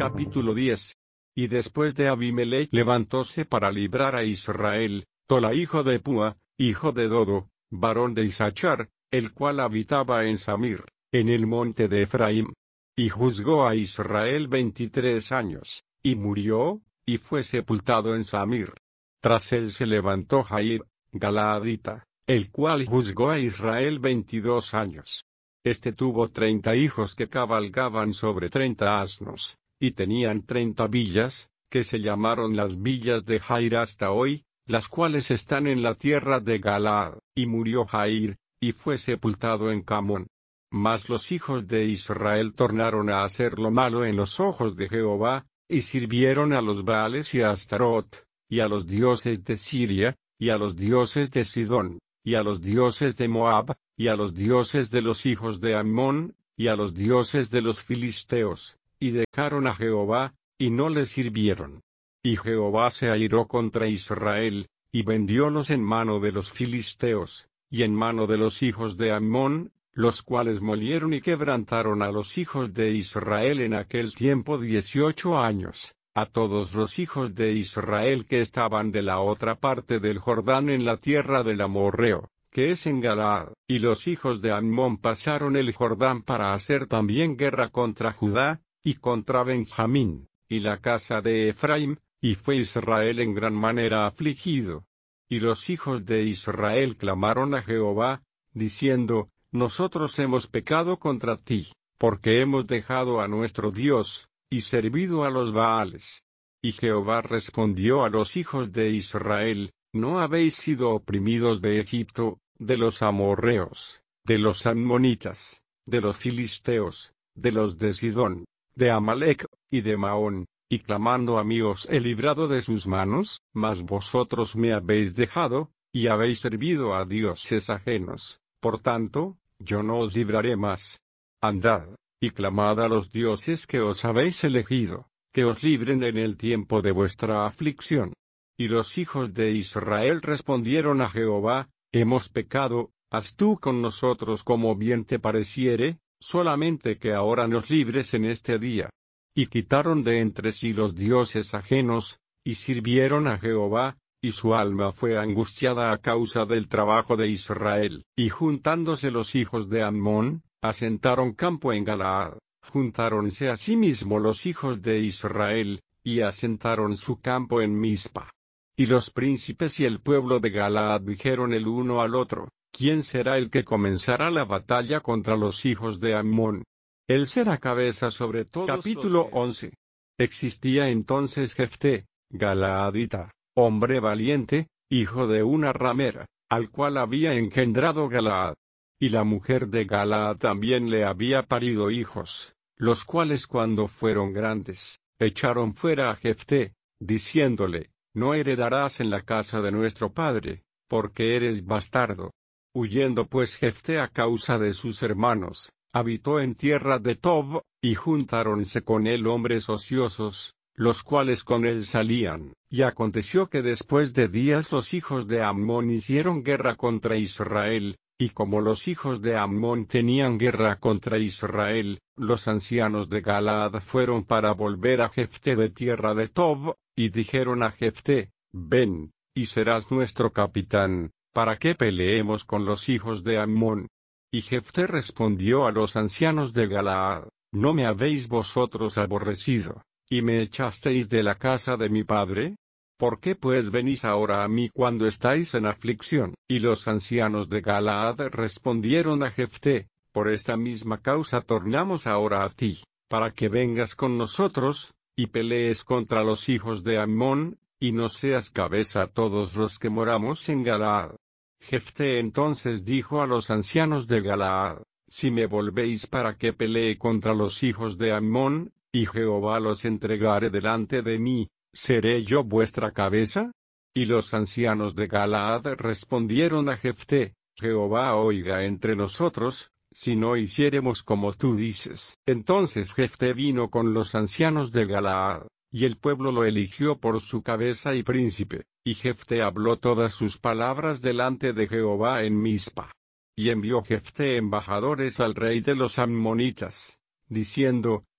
Capítulo 10. Y después de Abimelech levantóse para librar a Israel, Tola hijo de Púa, hijo de Dodo, varón de Isachar, el cual habitaba en Samir, en el monte de Efraín. Y juzgó a Israel 23 años, y murió, y fue sepultado en Samir. Tras él se levantó Jair, Galaadita, el cual juzgó a Israel 22 años. Este tuvo 30 hijos que cabalgaban sobre 30 asnos, y tenían 30 villas, que se llamaron las villas de Jair hasta hoy, las cuales están en la tierra de Galaad. Y murió Jair, y fue sepultado en Camón. Mas los hijos de Israel tornaron a hacer lo malo en los ojos de Jehová, y sirvieron a los Baales y a Astarot, y a los dioses de Siria, y a los dioses de Sidón, y a los dioses de Moab, y a los dioses de los hijos de Ammón, y a los dioses de los filisteos, y dejaron a Jehová, y no le sirvieron. Y Jehová se airó contra Israel, y vendiólos en mano de los filisteos, y en mano de los hijos de Ammón, los cuales molieron y quebrantaron a los hijos de Israel en aquel tiempo 18 años, a todos los hijos de Israel que estaban de la otra parte del Jordán en la tierra del Amorreo, que es en Galaad. Y los hijos de Ammón pasaron el Jordán para hacer también guerra contra Judá, y contra Benjamín, y la casa de Efraín, y fue Israel en gran manera afligido. Y los hijos de Israel clamaron a Jehová, diciendo: Nosotros hemos pecado contra ti, porque hemos dejado a nuestro Dios, y servido a los Baales. Y Jehová respondió a los hijos de Israel: ¿No habéis sido oprimidos de Egipto, de los amorreos, de los ammonitas, de los filisteos, de los de Sidón, de Amalec, y de Maón, y clamando a mí os he librado de sus manos? Mas vosotros me habéis dejado, y habéis servido a dioses ajenos. Por tanto, yo no os libraré más. Andad, y clamad a los dioses que os habéis elegido, que os libren en el tiempo de vuestra aflicción. Y los hijos de Israel respondieron a Jehová: Hemos pecado, haz tú con nosotros como bien te pareciere, solamente que ahora nos libres en este día. Y quitaron de entre sí los dioses ajenos, y sirvieron a Jehová, y su alma fue angustiada a causa del trabajo de Israel. Y juntándose los hijos de Ammón, asentaron campo en Galaad. Juntáronse asimismo los hijos de Israel, y asentaron su campo en Mizpa. Y los príncipes y el pueblo de Galaad dijeron el uno al otro: ¿Quién será el que comenzará la batalla contra los hijos de Ammón? Él será cabeza sobre todos. Capítulo 11. Existía entonces Jefté, Galaadita, hombre valiente, hijo de una ramera, al cual había engendrado Galaad. Y la mujer de Galaad también le había parido hijos, los cuales cuando fueron grandes, echaron fuera a Jefté, diciéndole: No heredarás en la casa de nuestro padre, porque eres bastardo. Huyendo pues Jefté a causa de sus hermanos, habitó en tierra de Tob, y juntáronse con él hombres ociosos, los cuales con él salían. Y aconteció que después de días los hijos de Ammón hicieron guerra contra Israel, y como los hijos de Ammón tenían guerra contra Israel, los ancianos de Galaad fueron para volver a Jefté de tierra de Tob, y dijeron a Jefté: Ven, y serás nuestro capitán, para que peleemos con los hijos de Ammón. Y Jefté respondió a los ancianos de Galaad: ¿No me habéis vosotros aborrecido, y me echasteis de la casa de mi padre? ¿Por qué pues venís ahora a mí cuando estáis en aflicción? Y los ancianos de Galaad respondieron a Jefté: Por esta misma causa tornamos ahora a ti, para que vengas con nosotros, y pelees contra los hijos de Ammón, y nos seas cabeza a todos los que moramos en Galaad. Jefté entonces dijo a los ancianos de Galaad: Si me volvéis para que pelee contra los hijos de Ammón, y Jehová los entregare delante de mí, ¿seré yo vuestra cabeza? Y los ancianos de Galaad respondieron a Jefté: Jehová oiga entre nosotros, si no hiciéremos como tú dices. Entonces Jefté vino con los ancianos de Galaad, y el pueblo lo eligió por su cabeza y príncipe, y Jefté habló todas sus palabras delante de Jehová en Mizpa. Y envió Jefté embajadores al rey de los ammonitas, diciendo: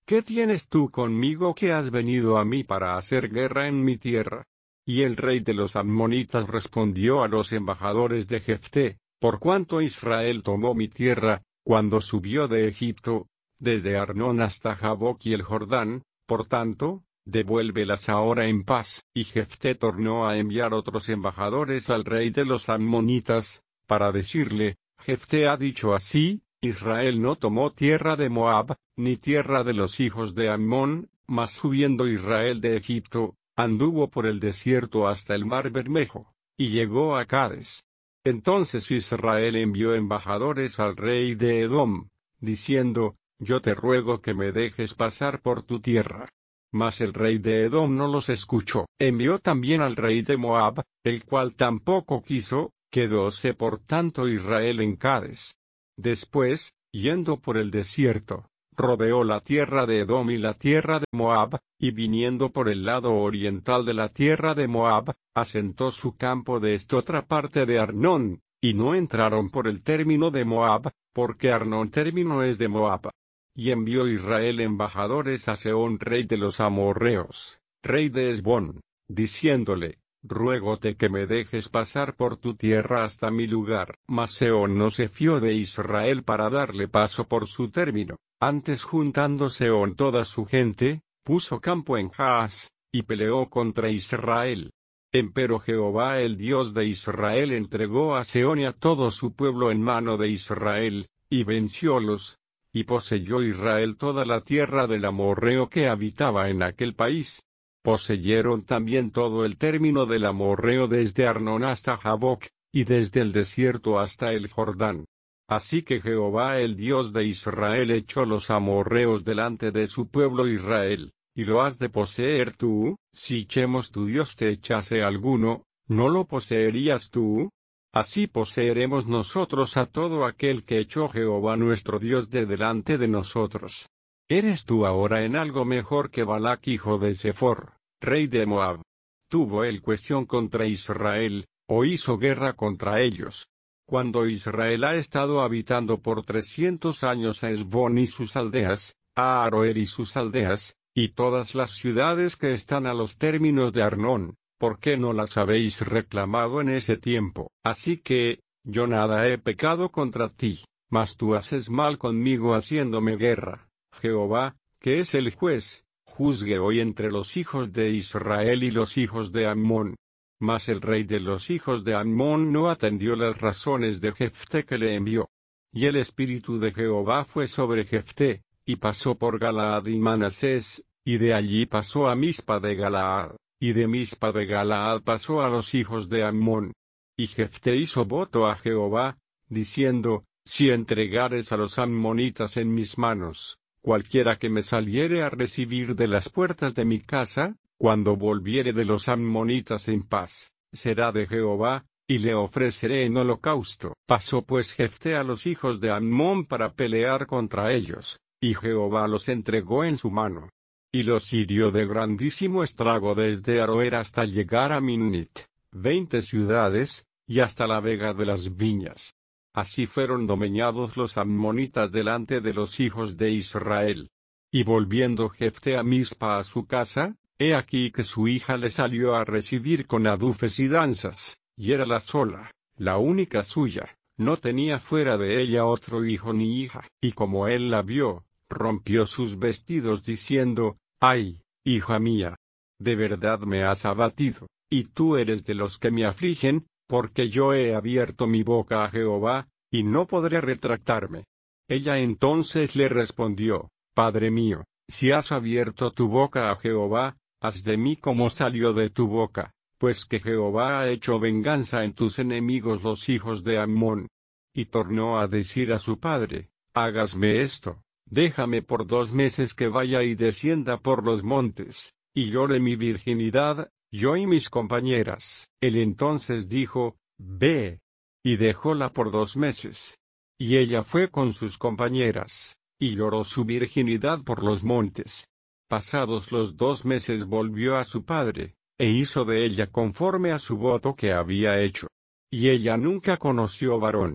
¿qué tienes tú conmigo que has venido a mí para hacer guerra en mi tierra? Y el rey de los amonitas respondió a los embajadores de Jefté, por cuanto Israel tomó mi tierra, cuando subió de Egipto, desde Arnón hasta Jaboc y el Jordán, por tanto, devuélvelas ahora en paz. Y Jefté tornó a enviar otros embajadores al rey de los amonitas, para decirle, Jefté ha dicho así, Israel no tomó tierra de Moab, ni tierra de los hijos de Ammón, mas subiendo Israel de Egipto, anduvo por el desierto hasta el mar Bermejo, y llegó a Cades. Entonces Israel envió embajadores al rey de Edom, diciendo, yo te ruego que me dejes pasar por tu tierra. Mas el rey de Edom no los escuchó. Envió también al rey de Moab, el cual tampoco quiso, quedóse por tanto Israel en Cades. Después, yendo por el desierto, rodeó la tierra de Edom y la tierra de Moab, y viniendo por el lado oriental de la tierra de Moab, asentó su campo de esta otra parte de Arnón, y no entraron por el término de Moab, porque Arnón término es de Moab. Y envió Israel embajadores a Sehón rey de los amorreos, rey de Hesbón, diciéndole, ruégote que me dejes pasar por tu tierra hasta mi lugar. Mas Sehón no se fió de Israel para darle paso por su término, antes juntando Sehón toda su gente, puso campo en Jaaz, y peleó contra Israel. Empero Jehová el Dios de Israel entregó a Sehón y a todo su pueblo en mano de Israel, y venciólos, y poseyó Israel toda la tierra del amorreo que habitaba en aquel país. Poseyeron también todo el término del amorreo desde Arnón hasta Jaboc, y desde el desierto hasta el Jordán. Así que Jehová el Dios de Israel echó los amorreos delante de su pueblo Israel, y lo has de poseer tú. Si Chemos tu Dios te echase alguno, ¿no lo poseerías tú? Así poseeremos nosotros a todo aquel que echó Jehová nuestro Dios de delante de nosotros. ¿Eres tú ahora en algo mejor que Balac hijo de Sefor, rey de Moab? ¿Tuvo él cuestión contra Israel, o hizo guerra contra ellos? Cuando Israel ha estado habitando por 300 años a Hesbón y sus aldeas, a Aroer y sus aldeas, y todas las ciudades que están a los términos de Arnón, ¿por qué no las habéis reclamado en ese tiempo? Así que, yo nada he pecado contra ti, mas tú haces mal conmigo haciéndome guerra. Jehová, que es el juez, juzgue hoy entre los hijos de Israel y los hijos de Ammón. Mas el rey de los hijos de Ammón no atendió las razones de Jefté que le envió. Y el espíritu de Jehová fue sobre Jefté, y pasó por Galaad y Manasés, y de allí pasó a Mispa de Galaad. Y de Mispa de Galaad pasó a los hijos de Ammón. Y Jefté hizo voto a Jehová, diciendo, si entregares a los ammonitas en mis manos, cualquiera que me saliere a recibir de las puertas de mi casa, cuando volviere de los ammonitas en paz, será de Jehová, y le ofreceré en holocausto. Pasó pues Jefté a los hijos de Ammón para pelear contra ellos, y Jehová los entregó en su mano. Y los hirió de grandísimo estrago desde Aroer hasta llegar a Minnit, 20 ciudades, y hasta la vega de las viñas. Así fueron domeñados los ammonitas delante de los hijos de Israel. Y volviendo Jefté a Mispa a su casa, he aquí que su hija le salió a recibir con adufes y danzas, y era la sola, la única suya, no tenía fuera de ella otro hijo ni hija. Y como él la vio, rompió sus vestidos diciendo, ¡ay, hija mía! De verdad me has abatido, y tú eres de los que me afligen, porque yo he abierto mi boca a Jehová, y no podré retractarme. Ella entonces le respondió, Padre mío, si has abierto tu boca a Jehová, haz de mí como salió de tu boca, pues que Jehová ha hecho venganza en tus enemigos los hijos de Ammón. Y tornó a decir a su padre, hágasme esto, déjame por 2 meses que vaya y descienda por los montes, y llore mi virginidad, yo y mis compañeras. Él entonces dijo, ve. Y dejóla por 2 meses. Y ella fue con sus compañeras, y lloró su virginidad por los montes. Pasados los 2 meses volvió a su padre, e hizo de ella conforme a su voto que había hecho. Y ella nunca conoció varón.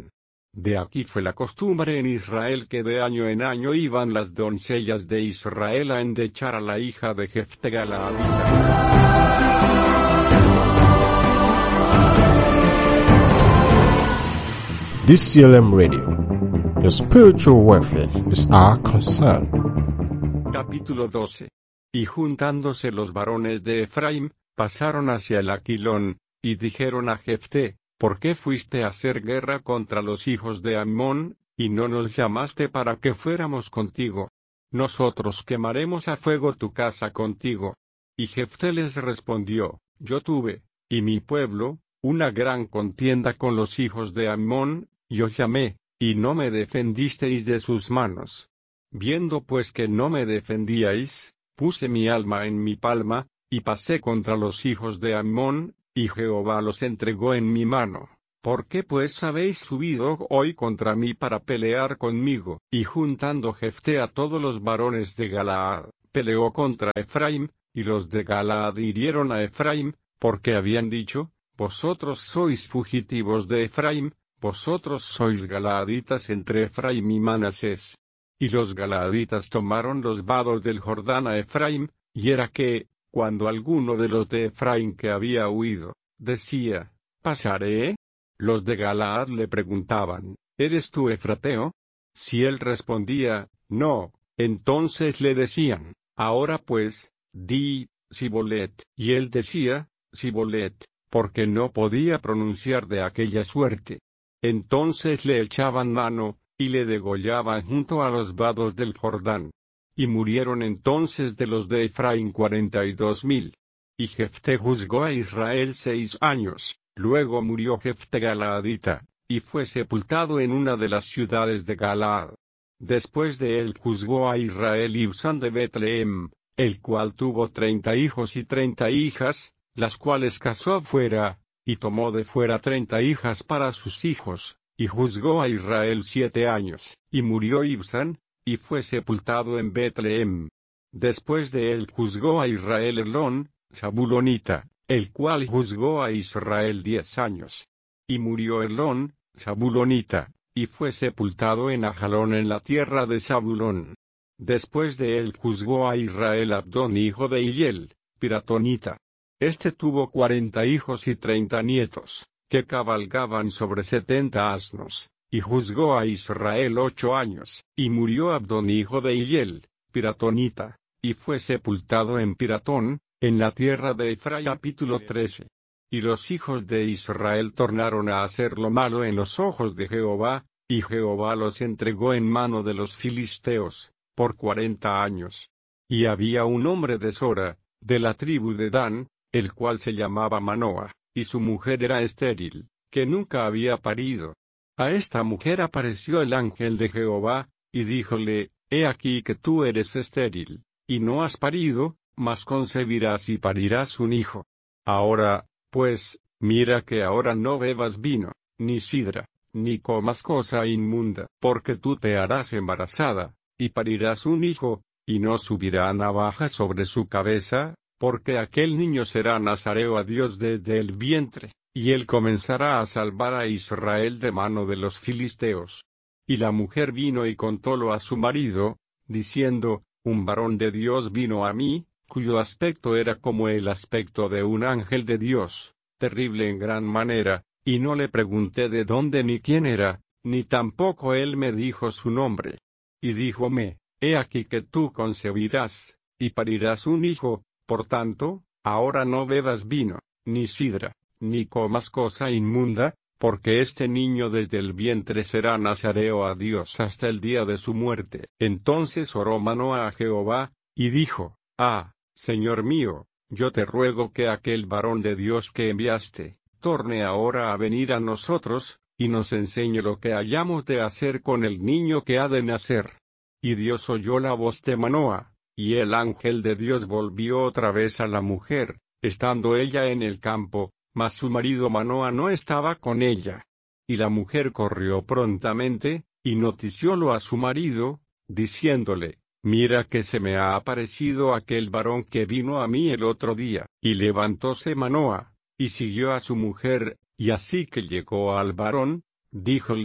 De aquí fue la costumbre en Israel que de año en año iban las doncellas de Israel a endechar a la hija de Jefté Galaadita. DCLM Radio. Your spiritual welfare is our concern. Capítulo 12. Y juntándose los varones de Efraim, pasaron hacia el Aquilón, y dijeron a Jefté: ¿Por qué fuiste a hacer guerra contra los hijos de Ammón, y no nos llamaste para que fuéramos contigo? Nosotros quemaremos a fuego tu casa contigo. Y Jefté les respondió: Yo tuve, y mi pueblo, una gran contienda con los hijos de Ammón, y os llamé, y no me defendisteis de sus manos. Viendo pues que no me defendíais, puse mi alma en mi palma, y pasé contra los hijos de Ammón, y Jehová los entregó en mi mano. ¿Por qué pues habéis subido hoy contra mí para pelear conmigo? Y juntando Jefté a todos los varones de Galaad, peleó contra Efraim, y los de Galaad hirieron a Efraim, porque habían dicho: Vosotros sois fugitivos de Efraim, vosotros sois galaaditas entre Efraim y Manasés. Y los galaaditas tomaron los vados del Jordán a Efraim, y era que, cuando alguno de los de Efraim que había huido, decía: ¿Pasaré? Los de Galaad le preguntaban: ¿Eres tú efrateo? Si él respondía: No, entonces le decían: Ahora pues, di, Sibolet. Y él decía: Sibolet, porque no podía pronunciar de aquella suerte. Entonces le echaban mano, y le degollaban junto a los vados del Jordán. Y murieron entonces de los de Efraim 42,000. Y Jefté juzgó a Israel 6 años, luego murió Jefté Galaadita, y fue sepultado en una de las ciudades de Galaad. Después de él juzgó a Israel Ibsán de Betlehem, el cual tuvo 30 hijos y 30 hijas, las cuales casó fuera, y tomó de fuera 30 hijas para sus hijos, y juzgó a Israel 7 años, y murió Ibsán, y fue sepultado en Betlehem. Después de él juzgó a Israel Elón, Zabulonita, el cual juzgó a Israel 10 años. Y murió Elón, Zabulonita, y fue sepultado en Ajalón en la tierra de Zabulón. Después de él juzgó a Israel Abdón hijo de Hillel, Piratonita. Este tuvo 40 hijos y 30 nietos, que cabalgaban sobre 70 asnos, y juzgó a Israel 8 años, y murió Abdón hijo de Hillel, Piratonita, y fue sepultado en Piratón, en la tierra de Efraín. Capítulo 13. Y los hijos de Israel tornaron a hacer lo malo en los ojos de Jehová, y Jehová los entregó en mano de los filisteos, por 40 años. Y había un hombre de Sora, de la tribu de Dan, el cual se llamaba Manoah, y su mujer era estéril, que nunca había parido. A esta mujer apareció el ángel de Jehová, y díjole: He aquí que tú eres estéril, y no has parido, mas concebirás y parirás un hijo. Ahora, pues, mira que ahora no bebas vino, ni sidra, ni comas cosa inmunda, porque tú te harás embarazada, y parirás un hijo, y no subirá navaja sobre su cabeza, porque aquel niño será nazareo a Dios desde el vientre, y él comenzará a salvar a Israel de mano de los filisteos. Y la mujer vino y contólo a su marido, diciendo: Un varón de Dios vino a mí, cuyo aspecto era como el aspecto de un ángel de Dios, terrible en gran manera, y no le pregunté de dónde ni quién era, ni tampoco él me dijo su nombre. Y díjome: He aquí que tú concebirás, y parirás un hijo. Por tanto, ahora no bebas vino, ni sidra, ni comas cosa inmunda, porque este niño desde el vientre será nazareo a Dios hasta el día de su muerte. Entonces oró Manoah a Jehová, y dijo: Señor mío, yo te ruego que aquel varón de Dios que enviaste, torne ahora a venir a nosotros, y nos enseñe lo que hayamos de hacer con el niño que ha de nacer. Y Dios oyó la voz de Manoah. Y el ángel de Dios volvió otra vez a la mujer, estando ella en el campo, mas su marido Manoah no estaba con ella. Y la mujer corrió prontamente, y noticiólo a su marido, diciéndole: Mira que se me ha aparecido aquel varón que vino a mí el otro día. Y levantóse Manoah, y siguió a su mujer, y así que llegó al varón, díjole: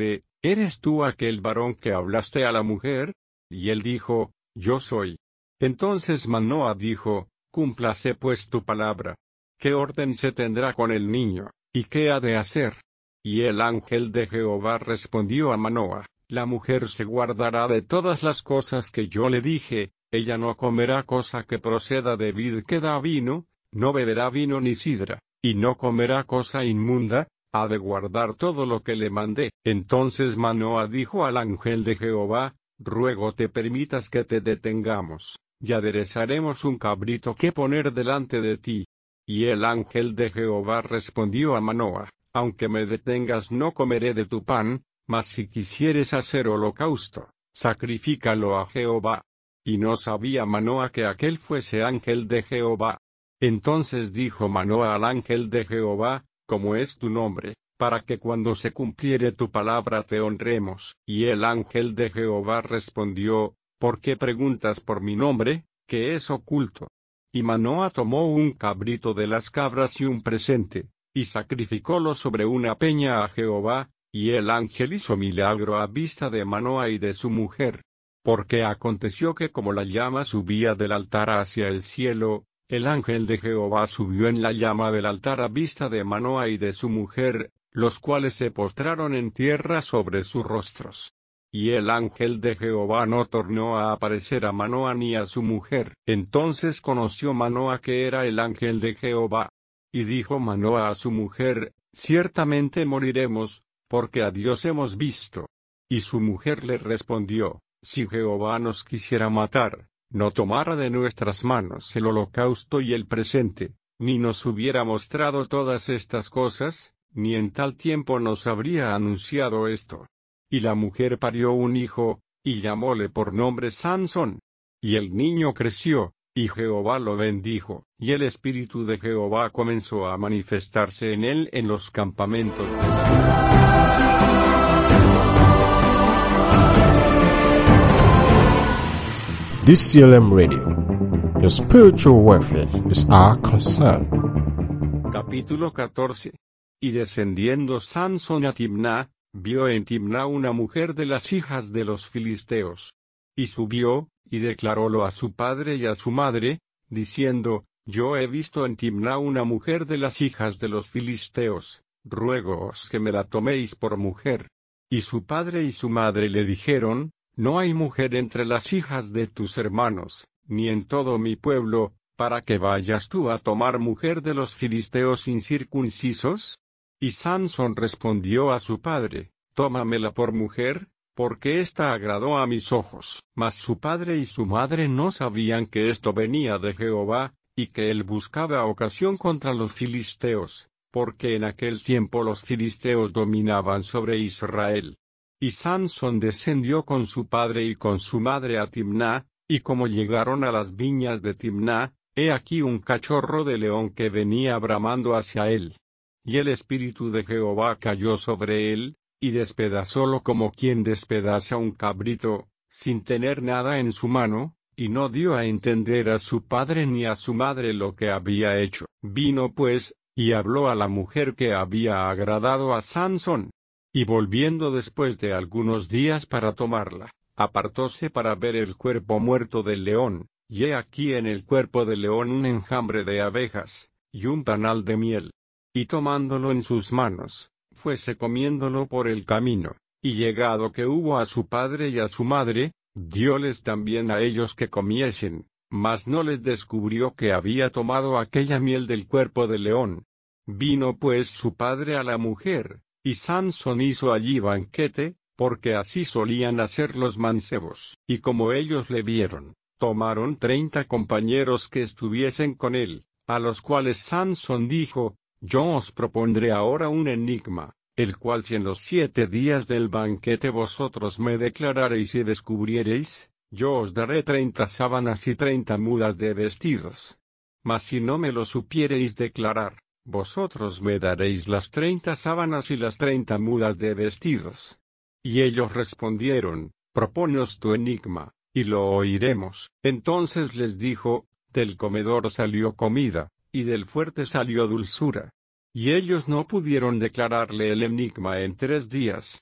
¿eres tú aquel varón que hablaste a la mujer? Y él dijo, yo soy. Entonces Manoah dijo, cúmplase pues tu palabra. ¿Qué orden se tendrá con el niño, y qué ha de hacer? Y el ángel de Jehová respondió a Manoah, la mujer se guardará de todas las cosas que yo le dije, ella no comerá cosa que proceda de vid que da vino, no beberá vino ni sidra, y no comerá cosa inmunda, ha de guardar todo lo que le mandé. Entonces Manoah dijo al ángel de Jehová, ruego te permitas que te detengamos, y aderezaremos un cabrito que poner delante de ti. Y el ángel de Jehová respondió a Manoah, aunque me detengas no comeré de tu pan, mas si quisieres hacer holocausto, sacrifícalo a Jehová. Y no sabía Manoah que aquel fuese ángel de Jehová. Entonces dijo Manoah al ángel de Jehová, ¿cómo es tu nombre, para que cuando se cumpliere tu palabra te honremos? Y el ángel de Jehová respondió, ¿por qué preguntas por mi nombre, que es oculto? Y Manoah tomó un cabrito de las cabras y un presente, y sacrificólo sobre una peña a Jehová, y el ángel hizo milagro a vista de Manoah y de su mujer. Porque aconteció que como la llama subía del altar hacia el cielo, el ángel de Jehová subió en la llama del altar a vista de Manoah y de su mujer, los cuales se postraron en tierra sobre sus rostros. Y el ángel de Jehová no tornó a aparecer a Manoah ni a su mujer. Entonces conoció Manoah que era el ángel de Jehová. Y dijo Manoah a su mujer, ciertamente moriremos, porque a Dios hemos visto. Y su mujer le respondió, si Jehová nos quisiera matar, no tomara de nuestras manos el holocausto y el presente, ni nos hubiera mostrado todas estas cosas, ni en tal tiempo nos habría anunciado esto. Y la mujer parió un hijo, y llamóle por nombre Sansón. Y el niño creció, y Jehová lo bendijo, y el espíritu de Jehová comenzó a manifestarse en él en los campamentos de DCLM Radio. Your spiritual welfare is our concern. Capítulo 14. Y descendiendo Sansón a Timná, vio en Timná una mujer de las hijas de los filisteos. Y subió, y declarólo a su padre y a su madre, diciendo, yo he visto en Timná una mujer de las hijas de los filisteos, ruégoos que me la toméis por mujer. Y su padre y su madre le dijeron, no hay mujer entre las hijas de tus hermanos, ni en todo mi pueblo, para que vayas tú a tomar mujer de los filisteos incircuncisos. Y Sansón respondió a su padre, tómamela por mujer, porque ésta agradó a mis ojos. Mas su padre y su madre no sabían que esto venía de Jehová, y que él buscaba ocasión contra los filisteos, porque en aquel tiempo los filisteos dominaban sobre Israel. Y Sansón descendió con su padre y con su madre a Timná, y como llegaron a las viñas de Timná, he aquí un cachorro de león que venía bramando hacia él. Y el espíritu de Jehová cayó sobre él, y despedazólo como quien despedaza un cabrito, sin tener nada en su mano, y no dio a entender a su padre ni a su madre lo que había hecho. Vino pues, y habló a la mujer que había agradado a Sansón. Y volviendo después de algunos días para tomarla, apartóse para ver el cuerpo muerto del león, y he aquí en el cuerpo del león un enjambre de abejas, y un panal de miel. Y tomándolo en sus manos, fuese comiéndolo por el camino, y llegado que hubo a su padre y a su madre, dióles también a ellos que comiesen, mas no les descubrió que había tomado aquella miel del cuerpo del león. Vino pues su padre a la mujer, y Sansón hizo allí banquete, porque así solían hacer los mancebos. Y como ellos le vieron, tomaron 30 compañeros que estuviesen con él, a los cuales Sansón dijo, yo os propondré ahora un enigma, el cual si en los 7 días del banquete vosotros me declarareis y descubriereis, yo os daré 30 sábanas y 30 mudas de vestidos. Mas si no me lo supiereis declarar, vosotros me daréis las 30 sábanas y las 30 mudas de vestidos. Y ellos respondieron, propóneos tu enigma, y lo oiremos. Entonces les dijo, del comedor salió comida, y del fuerte salió dulzura. Y ellos no pudieron declararle el enigma en 3 días.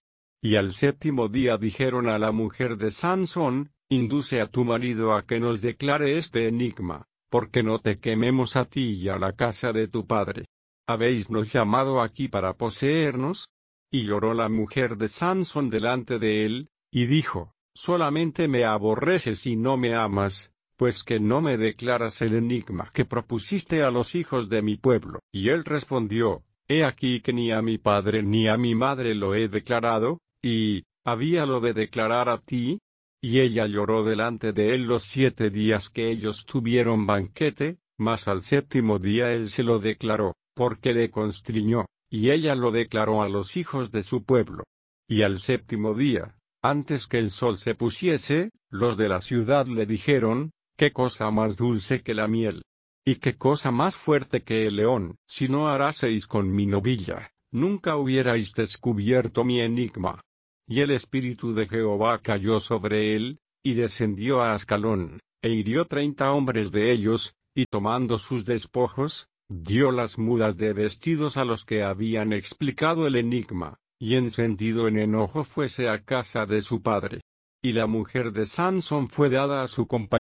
Y al séptimo día dijeron a la mujer de Sansón, induce a tu marido a que nos declare este enigma, porque no te quememos a ti y a la casa de tu padre. ¿Habéisnos llamado aquí para poseernos? Y lloró la mujer de Sansón delante de él, y dijo, solamente me aborreces y no me amas, pues que no me declaras el enigma que propusiste a los hijos de mi pueblo. Y él respondió, he aquí que ni a mi padre ni a mi madre lo he declarado, y, ¿habíalo de declarar a ti? Y ella lloró delante de él los 7 días que ellos tuvieron banquete, mas al séptimo día él se lo declaró, porque le constriñó, y ella lo declaró a los hijos de su pueblo. Y al séptimo día, antes que el sol se pusiese, los de la ciudad le dijeron, qué cosa más dulce que la miel, y qué cosa más fuerte que el león, si no haraseis con mi novilla, nunca hubierais descubierto mi enigma. Y el espíritu de Jehová cayó sobre él, y descendió a Ascalón, e hirió 30 hombres de ellos, y tomando sus despojos, dio las mudas de vestidos a los que habían explicado el enigma, y encendido en enojo fuese a casa de su padre. Y la mujer de Sansón fue dada a su compañero.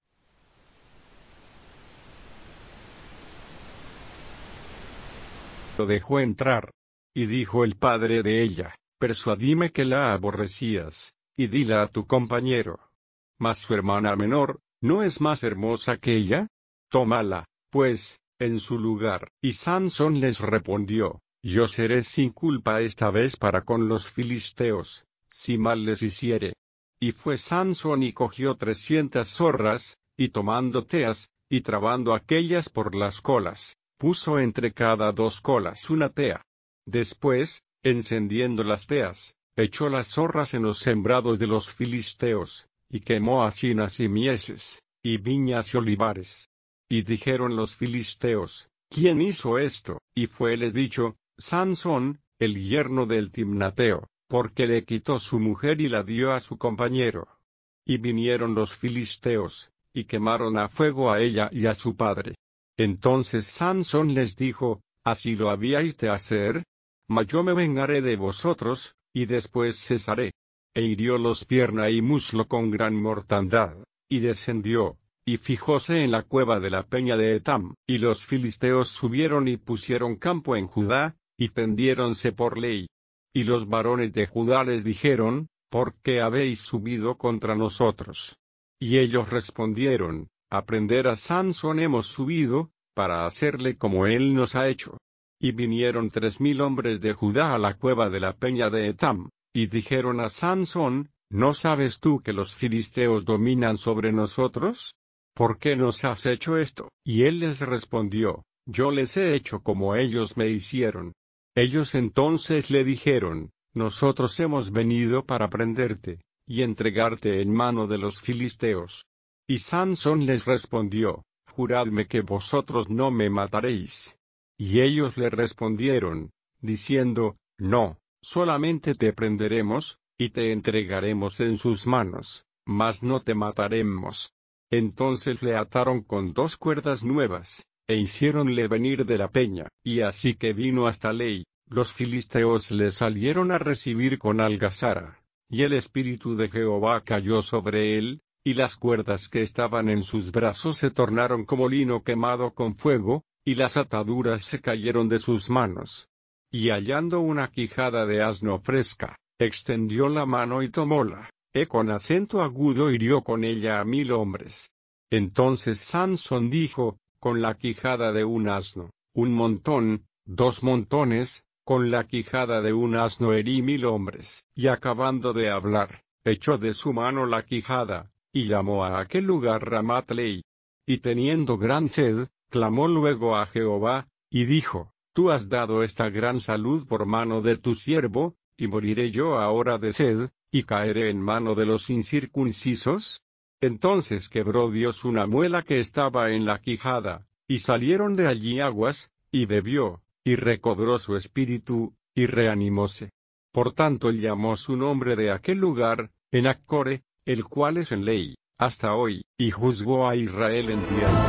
Lo dejó entrar. Y dijo el padre de ella, persuadime que la aborrecías, y dila a tu compañero. Mas su hermana menor, ¿no es más hermosa que ella? Tómala, pues, en su lugar. Y Sansón les respondió, yo seré sin culpa esta vez para con los filisteos, si mal les hiciere. Y fue Sansón y cogió 300 zorras, y tomando teas, y trabando aquellas por las colas, puso entre cada 2 colas una tea. Después, encendiendo las teas, echó las zorras en los sembrados de los filisteos, y quemó hacinas y mieses, y viñas y olivares. Y dijeron los filisteos, ¿quién hizo esto? Y fueles dicho, Sansón, el yerno del Timnateo, porque le quitó su mujer y la dio a su compañero. Y vinieron los filisteos, y quemaron a fuego a ella y a su padre. Entonces Sansón les dijo, ¿así lo habíais de hacer? Mas yo me vengaré de vosotros, y después cesaré. E hirió los pierna y muslo con gran mortandad, y descendió, y fijóse en la cueva de la peña de Etam. Y los filisteos subieron y pusieron campo en Judá, y tendiéronse por ley. Y los varones de Judá les dijeron, ¿por qué habéis subido contra nosotros? Y ellos respondieron, a prender a Sansón hemos subido, para hacerle como él nos ha hecho. Y vinieron 3000 hombres de Judá a la cueva de la peña de Etam, y dijeron a Sansón, ¿no sabes tú que los filisteos dominan sobre nosotros? ¿Por qué nos has hecho esto? Y él les respondió, yo les he hecho como ellos me hicieron. Ellos entonces le dijeron, nosotros hemos venido para prenderte, y entregarte en mano de los filisteos. Y Sansón les respondió, juradme que vosotros no me mataréis. Y ellos le respondieron, diciendo, no, solamente te prenderemos, y te entregaremos en sus manos, mas no te mataremos. Entonces le ataron con 2 cuerdas nuevas, e hiciéronle venir de la peña, y así que vino hasta Ley, los filisteos le salieron a recibir con algazara, y el espíritu de Jehová cayó sobre él, y las cuerdas que estaban en sus brazos se tornaron como lino quemado con fuego, y las ataduras se cayeron de sus manos. Y hallando una quijada de asno fresca, extendió la mano y tomóla, y con acento agudo hirió con ella a 1000 hombres. Entonces Sansón dijo, con la quijada de un asno, 1 montón, 2 montones, con la quijada de un asno herí 1000 hombres. Y acabando de hablar, echó de su mano la quijada, y llamó a aquel lugar Ramat Lei. Y teniendo gran sed, clamó luego a Jehová, y dijo, tú has dado esta gran salud por mano de tu siervo, y moriré yo ahora de sed, y caeré en mano de los incircuncisos. Entonces quebró Dios una muela que estaba en la quijada, y salieron de allí aguas, y bebió, y recobró su espíritu, y reanimóse. Por tanto llamó su nombre de aquel lugar, Enaccore, el cual es en Ley, hasta hoy, y juzgó a Israel en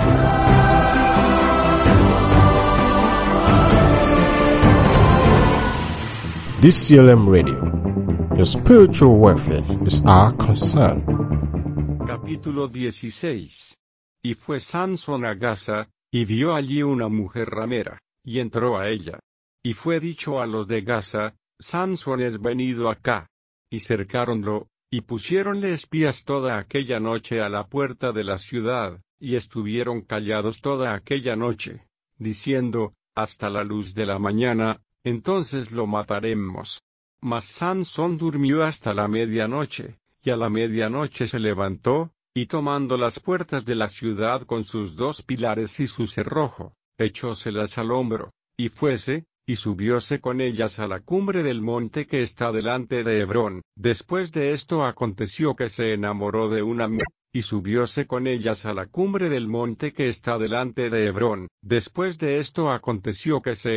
tierra. DCLM Radio. Your spiritual welfare is our concern. Capítulo 16. Y fue Sansón a Gaza, y vio allí una mujer ramera, y entró a ella. Y fue dicho a los de Gaza, Sansón es venido acá. Y cercáronlo, y pusiéronle espías toda aquella noche a la puerta de la ciudad, y estuvieron callados toda aquella noche, diciendo, hasta la luz de la mañana, entonces lo mataremos. Mas Sansón durmió hasta la medianoche, y a la medianoche se levantó, y tomando las puertas de la ciudad con sus 2 pilares y su cerrojo, echóselas al hombro, y fuese, y subióse con ellas a la cumbre del monte que está delante de Hebrón. Después de esto aconteció que se enamoró de una mujer, y subióse con ellas a la cumbre del monte que está delante de Hebrón. Después de esto aconteció que se